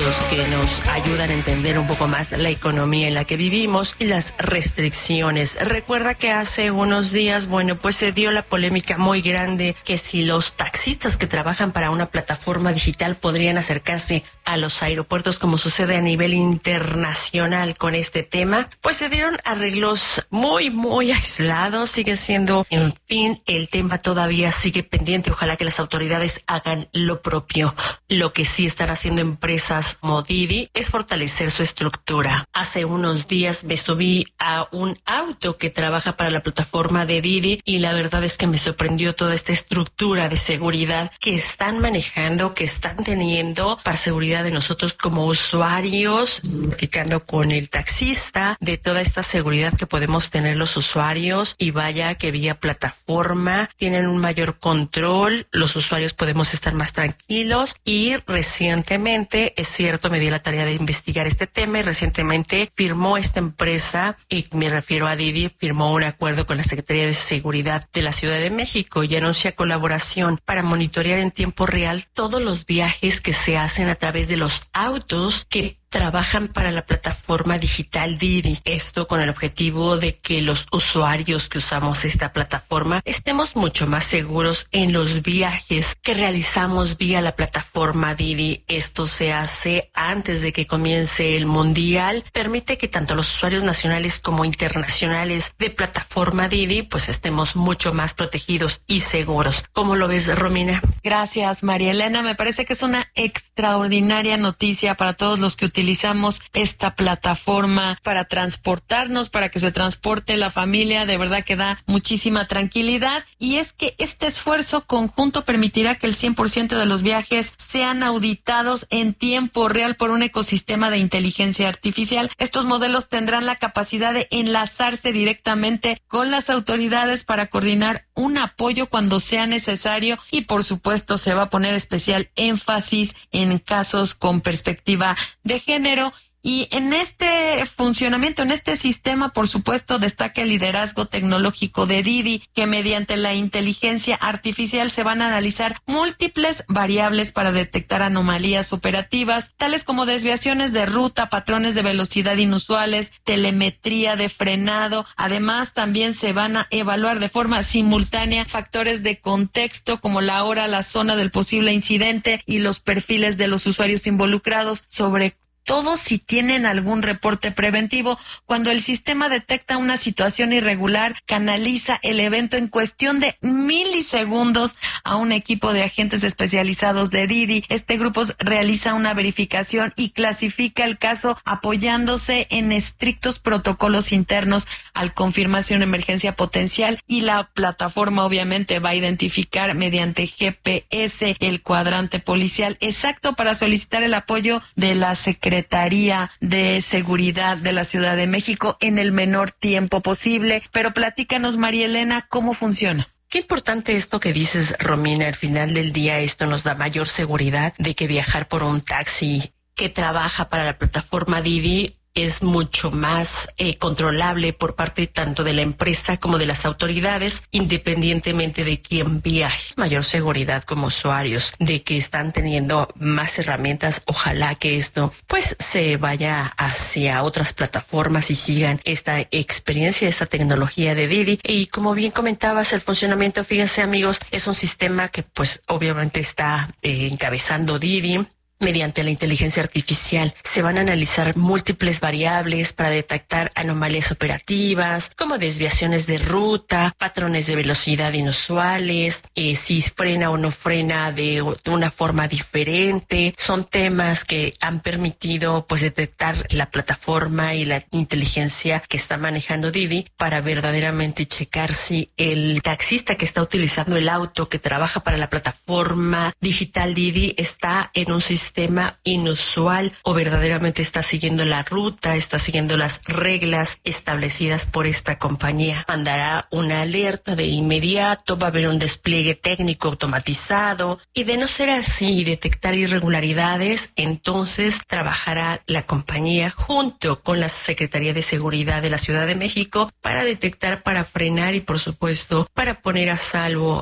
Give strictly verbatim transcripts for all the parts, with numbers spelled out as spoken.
datos que nos ayudan a entender un poco más la economía en la que vivimos y las restricciones. Recuerda que hace unos días, bueno, pues se dio la polémica muy grande que si los taxistas que trabajan para una plataforma digital podrían acercarse a los aeropuertos como sucede a nivel internacional con este tema, pues se dieron arreglos muy, muy aislados. Sigue siendo, en fin, el tema todavía sigue pendiente. Ojalá que las autoridades hagan lo propio. Lo que sí están haciendo empresas como Didi es fortalecer su estructura. Hace unos días me subí a un auto que trabaja para la plataforma de Didi y la verdad es que me sorprendió toda esta estructura de seguridad que están manejando, que están teniendo para seguridad de nosotros como usuarios, platicando con el taxista de toda esta seguridad que podemos tener los usuarios, y vaya que vía plataforma tienen un mayor control, los usuarios podemos estar más tranquilos. Y recientemente, es cierto, me di la tarea de investigar este tema y recientemente firmó esta empresa, y me refiero a Didi, firmó un acuerdo con la Secretaría de Seguridad de la Ciudad de México y anuncia colaboración para monitorear en tiempo real todos los viajes que se hacen a través de los autos que trabajan para la plataforma digital Didi. Esto con el objetivo de que los usuarios que usamos esta plataforma estemos mucho más seguros en los viajes que realizamos vía la plataforma Didi. Esto se hace antes de que comience el mundial. Permite que tanto los usuarios nacionales como internacionales de plataforma Didi pues estemos mucho más protegidos y seguros. ¿Cómo lo ves, Romina? Gracias, María Elena. Me parece que es una extraordinaria noticia para todos los que utilizamos esta plataforma para transportarnos, para que se transporte la familia. De verdad que da muchísima tranquilidad, y es que este esfuerzo conjunto permitirá que el cien por ciento de los viajes sean auditados en tiempo real por un ecosistema de inteligencia artificial. Estos modelos tendrán la capacidad de enlazarse directamente con las autoridades para coordinar un apoyo cuando sea necesario, y por supuesto se va a poner especial énfasis en casos con perspectiva de género. Y en este funcionamiento, en este sistema, por supuesto, destaca el liderazgo tecnológico de Didi, que mediante la inteligencia artificial se van a analizar múltiples variables para detectar anomalías operativas, tales como desviaciones de ruta, patrones de velocidad inusuales, telemetría de frenado. Además, también se van a evaluar de forma simultánea factores de contexto como la hora, la zona del posible incidente y los perfiles de los usuarios involucrados, sobre todo si tienen algún reporte preventivo. Cuando el sistema detecta una situación irregular, canaliza el evento en cuestión de milisegundos a un equipo de agentes especializados de Didi. Este grupo realiza una verificación y clasifica el caso apoyándose en estrictos protocolos internos al confirmarse una emergencia potencial, y la plataforma obviamente va a identificar mediante G P S el cuadrante policial exacto para solicitar el apoyo de la Secretaría Secretaría de Seguridad de la Ciudad de México en el menor tiempo posible. Pero platícanos, María Elena, ¿cómo funciona? Qué importante esto que dices, Romina. Al final del día esto nos da mayor seguridad de que viajar por un taxi que trabaja para la plataforma Didi es mucho más eh, controlable por parte tanto de la empresa como de las autoridades, independientemente de quién viaje. Mayor seguridad como usuarios, de que están teniendo más herramientas. Ojalá que esto pues se vaya hacia otras plataformas y sigan esta experiencia, esta tecnología de Didi. Y como bien comentabas, el funcionamiento, fíjense amigos, es un sistema que pues obviamente está eh, encabezando Didi. Mediante la inteligencia artificial se van a analizar múltiples variables para detectar anomalías operativas, como desviaciones de ruta, patrones de velocidad inusuales, eh, si frena o no frena de, de una forma diferente. Son temas que han permitido pues detectar la plataforma y la inteligencia que está manejando Didi para verdaderamente checar si el taxista que está utilizando el auto que trabaja para la plataforma digital Didi está en un sistema sistema inusual o verdaderamente está siguiendo la ruta, está siguiendo las reglas establecidas por esta compañía. Mandará una alerta de inmediato, va a haber un despliegue técnico automatizado, y de no ser así, detectar irregularidades, entonces trabajará la compañía junto con la Secretaría de Seguridad de la Ciudad de México para detectar, para frenar y por supuesto para poner a salvo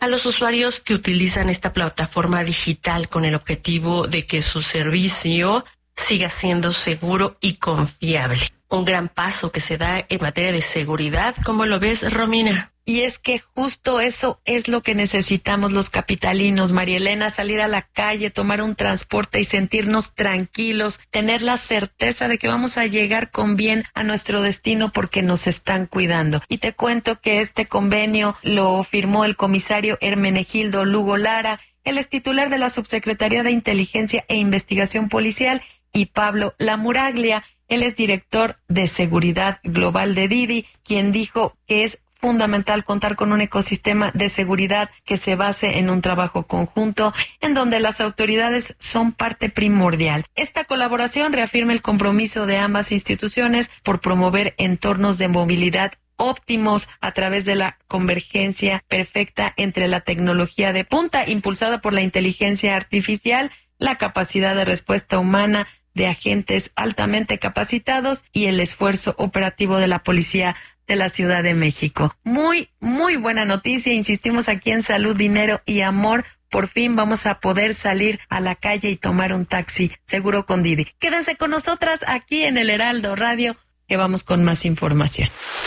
a los usuarios que utilizan esta plataforma digital con el objetivo de que su servicio siga siendo seguro y confiable. Un gran paso que se da en materia de seguridad. ¿Cómo lo ves, Romina? Y es que justo eso es lo que necesitamos los capitalinos, María Elena, salir a la calle, tomar un transporte y sentirnos tranquilos, tener la certeza de que vamos a llegar con bien a nuestro destino porque nos están cuidando. Y te cuento que este convenio lo firmó el comisario Hermenegildo Lugo Lara, él es titular de la Subsecretaría de Inteligencia e Investigación Policial, y Pablo Lamuraglia, él es director de Seguridad Global de Didi, quien dijo que es fundamental contar con un ecosistema de seguridad que se base en un trabajo conjunto en donde las autoridades son parte primordial. Esta colaboración reafirma el compromiso de ambas instituciones por promover entornos de movilidad óptimos a través de la convergencia perfecta entre la tecnología de punta impulsada por la inteligencia artificial, la capacidad de respuesta humana de agentes altamente capacitados y el esfuerzo operativo de la Policía de la Ciudad de México. Muy, muy buena noticia. Insistimos aquí en Salud, Dinero y Amor. Por fin vamos a poder salir a la calle y tomar un taxi seguro con Didi. Quédense con nosotras aquí en el Heraldo Radio, que vamos con más información.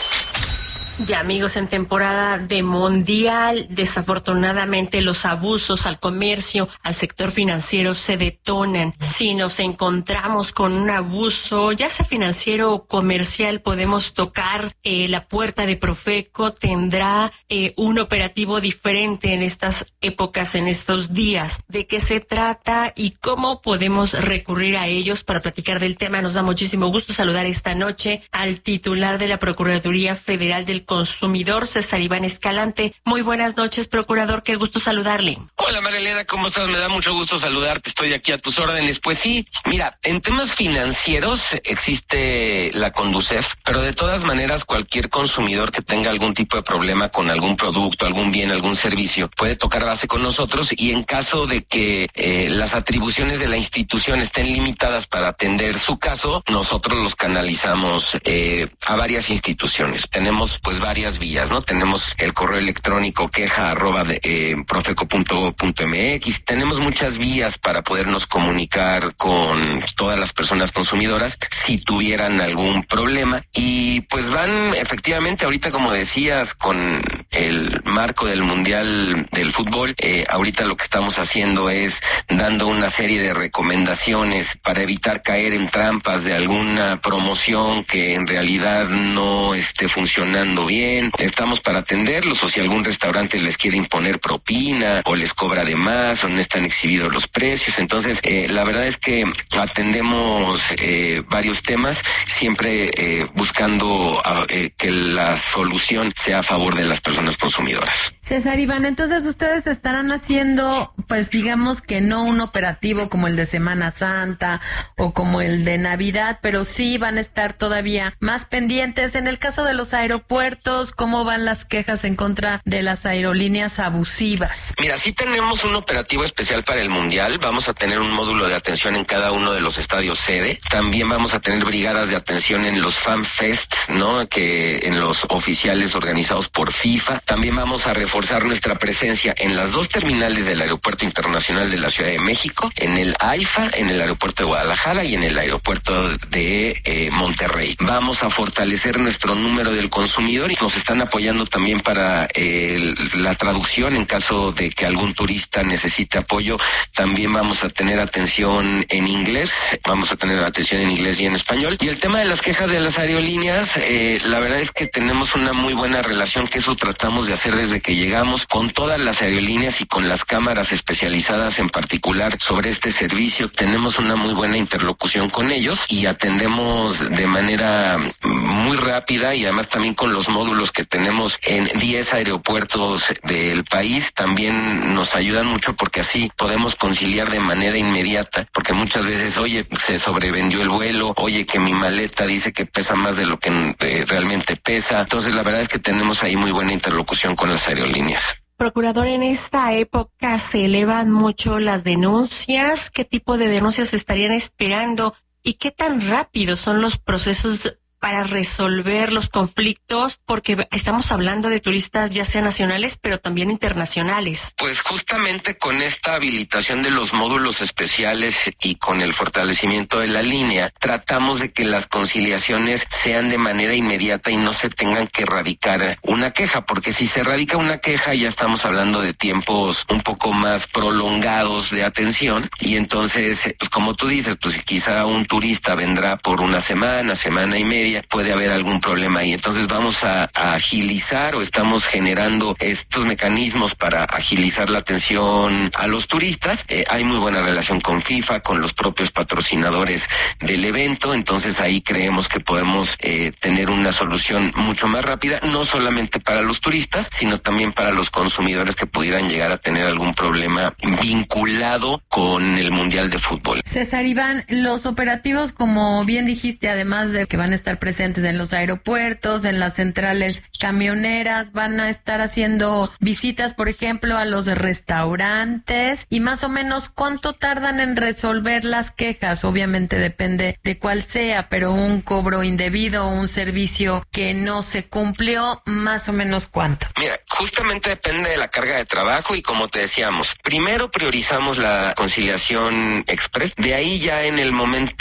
Ya, amigos, en temporada de mundial, desafortunadamente los abusos al comercio, al sector financiero se detonan. Si nos encontramos con un abuso, ya sea financiero o comercial, podemos tocar eh, la puerta de Profeco. Tendrá eh, un operativo diferente en estas épocas, en estos días. ¿De qué se trata y cómo podemos recurrir a ellos? Para platicar del tema, nos da muchísimo gusto saludar esta noche al titular de la Procuraduría Federal del Consumidor, César Iván Escalante. Muy buenas noches, procurador, qué gusto saludarle. Hola, María Elena, ¿cómo estás? Me da mucho gusto saludarte, estoy aquí a tus órdenes. Pues sí, mira, en temas financieros existe la Conducef, pero de todas maneras cualquier consumidor que tenga algún tipo de problema con algún producto, algún bien, algún servicio, puede tocar base con nosotros, y en caso de que eh, las atribuciones de la institución estén limitadas para atender su caso, nosotros los canalizamos eh, a varias instituciones. Tenemos pues varias vías, ¿no? Tenemos el correo electrónico queja arroba de, eh, profeco punto punto mx. Tenemos muchas vías para podernos comunicar con todas las personas consumidoras si tuvieran algún problema, y pues van efectivamente ahorita, como decías, con el marco del Mundial del Fútbol. Eh, ahorita lo que estamos haciendo es dando una serie de recomendaciones para evitar caer en trampas de alguna promoción que en realidad no esté funcionando bien. Estamos para atenderlos, o si algún restaurante les quiere imponer propina o les cobra de más o no están exhibidos los precios. Entonces, eh, la verdad es que atendemos eh, varios temas, siempre eh, buscando eh, que la solución sea a favor de las personas consumidoras. César Iván, entonces ustedes estarán haciendo, pues digamos que no un operativo como el de Semana Santa o como el de Navidad, pero sí van a estar todavía más pendientes. En el caso de los aeropuertos, ¿cómo van las quejas en contra de las aerolíneas abusivas? Mira, sí tenemos un operativo especial para el Mundial. Vamos a tener un módulo de atención en cada uno de los estadios sede. También vamos a tener brigadas de atención en los Fan Fest, ¿no? Que en los oficiales organizados por FIFA. También vamos a reforzar nuestra presencia en las dos terminales del Aeropuerto Internacional de la Ciudad de México, en el AIFA, en el Aeropuerto de Guadalajara y en el Aeropuerto de eh, Monterrey. Vamos a fortalecer nuestro número del consumidor y nos están apoyando también para eh, la traducción en caso de que algún turista necesite apoyo. También vamos a tener atención en inglés, vamos a tener atención en inglés y en español. Y el tema de las quejas de las aerolíneas, eh, la verdad es que tenemos una muy buena relación, que eso tratamos de hacer desde que llegamos, con todas las aerolíneas y con las cámaras especializadas en particular sobre este servicio. Tenemos una muy buena interlocución con ellos y atendemos de manera muy rápida, y además también con los módulos que tenemos en diez aeropuertos del país, también nos ayudan mucho porque así podemos conciliar de manera inmediata, porque muchas veces, oye, se sobrevendió el vuelo, oye, que mi maleta dice que pesa más de lo que eh, realmente pesa. Entonces, la verdad es que tenemos ahí muy buena interlocución con las aerolíneas. Procurador, en esta época se elevan mucho las denuncias. ¿Qué tipo de denuncias estarían esperando y qué tan rápidos son los procesos para resolver los conflictos? Porque estamos hablando de turistas ya sea nacionales, pero también internacionales. Pues justamente con esta habilitación de los módulos especiales y con el fortalecimiento de la línea, tratamos de que las conciliaciones sean de manera inmediata y no se tengan que radicar una queja, porque si se radica una queja ya estamos hablando de tiempos un poco más prolongados de atención y entonces, pues como tú dices, pues quizá un turista vendrá por una semana, semana y media, puede haber algún problema ahí. Entonces vamos a, a agilizar o estamos generando estos mecanismos para agilizar la atención a los turistas. Eh, hay muy buena relación con FIFA, con los propios patrocinadores del evento, entonces ahí creemos que podemos eh, tener una solución mucho más rápida, no solamente para los turistas, sino también para los consumidores que pudieran llegar a tener algún problema vinculado con el Mundial de Fútbol. César Iván, los operativos, como bien dijiste, además de que van a estar presentes en los aeropuertos, en las centrales camioneras, van a estar haciendo visitas, por ejemplo, a los restaurantes, y más o menos cuánto tardan en resolver las quejas. Obviamente depende de cuál sea, pero un cobro indebido, un servicio que no se cumplió, más o menos cuánto. Mira, justamente depende de la carga de trabajo y como te decíamos, primero priorizamos la conciliación express, de ahí ya en el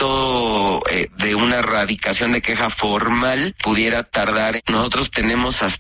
momento eh, de una radicación de queja formal pudiera tardar, nosotros tenemos hasta